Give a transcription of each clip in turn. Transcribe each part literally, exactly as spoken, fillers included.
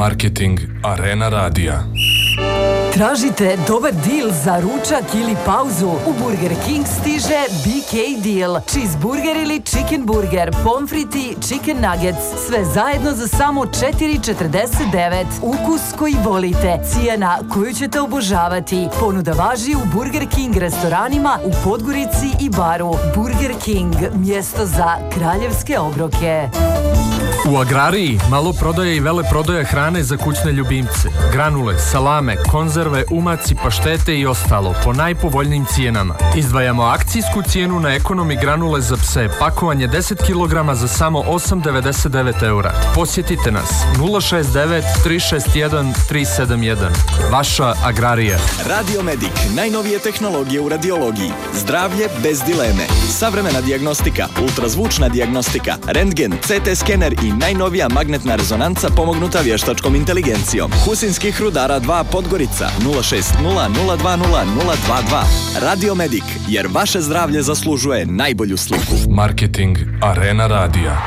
Marketing Arena Radija. Tražite dobar deal za ručak ili pauzu? U Burger King stiže B K Deal. Cheeseburger ili chicken burger, pomfriti, chicken nuggets. Sve zajedno za samo četiri četrdeset devet. Ukus koji volite, cijena koju ćete obožavati. Ponuda važi u Burger King restoranima u Podgorici i Baru. Burger King, mjesto za kraljevske obroke. U Agrariji malo prodaje i vele prodaje hrane za kućne ljubimce. Granule, salame, konzerve, umaci, paštete i ostalo po najpovoljnijim cijenama. Izdvajamo akcijsku cijenu na ekonomi granule za pse, pakovanje deset kilograma za samo osam devedeset devet eura. Posjetite nas nula šest devet tri šest jedan tri sedam jedan. Vaša Agrarija. Radiomedik, najnovije tehnologije u radiologiji. Zdravlje bez dileme. Savremena dijagnostika, ultrazvučna dijagnostika, rentgen, C T skener i najnovija magnetna rezonanca pomognuta vještačkom inteligencijom. Husinskih rudara dva Podgorica nula šest nula nula dva nula nula dva dva. Radiomedik, jer vaše zdravlje zaslužuje najbolju sliku. Marketing Arena Radija.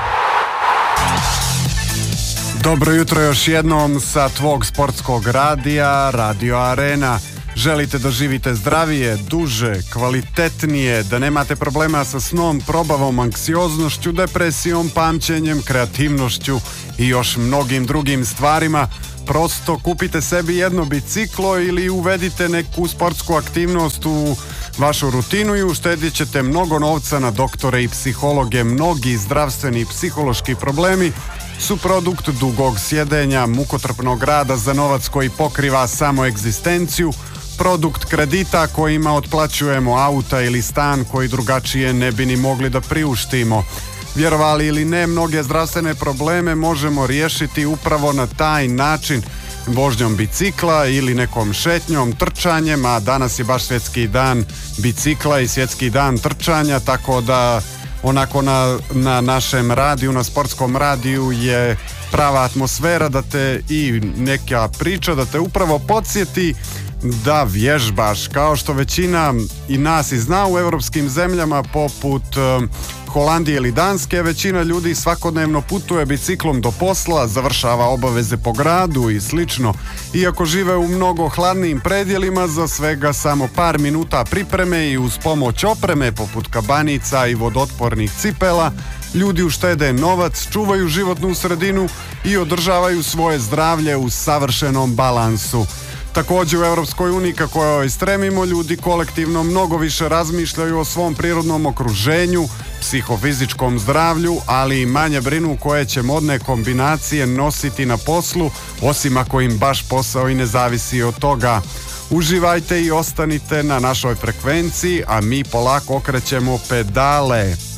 Dobro jutro još jednom sa tvog sportskog radija, Radio Arena. Želite da živite zdravije, duže, kvalitetnije, da nemate problema sa snom, probavom, anksioznošću, depresijom, pamćenjem, kreativnošću i još mnogim drugim stvarima? Prosto kupite sebi jedno biciklo ili uvedite neku sportsku aktivnost u vašu rutinu i uštedit ćete mnogo novca na doktore i psihologe. Mnogi zdravstveni i psihološki problemi su produkt dugog sjedenja, mukotrpnog rada za novac koji pokriva samo egzistenciju, produkt kredita kojima otplaćujemo auta ili stan koji drugačije ne bi ni mogli da priuštimo. Vjerovali ili ne, mnoge zdravstvene probleme možemo riješiti upravo na taj način, vožnjom bicikla ili nekom šetnjom, trčanjem, a danas je baš svjetski dan bicikla i svjetski dan trčanja, tako da onako na, na našem radiju, na sportskom radiju je prava atmosfera da te i neka priča da te upravo podsjeti da vježbaš, kao što većina i nas i zna u europskim zemljama poput um, Holandije ili Danske, većina ljudi svakodnevno putuje biciklom do posla, završava obaveze po gradu i slično. Iako žive u mnogo hladnijim predjelima, za svega samo par minuta pripreme i uz pomoć opreme poput kabanica i vodotpornih cipela, ljudi uštede novac, čuvaju životnu sredinu i održavaju svoje zdravlje u savršenom balansu. Također u Europskoj uniji, kako joj stremimo, ljudi kolektivno mnogo više razmišljaju o svom prirodnom okruženju, psihofizičkom zdravlju, ali i manje brinu koje će modne kombinacije nositi na poslu, osim ako im baš posao i ne zavisi od toga. Uživajte i ostanite na našoj frekvenciji, a mi polako okrećemo pedale.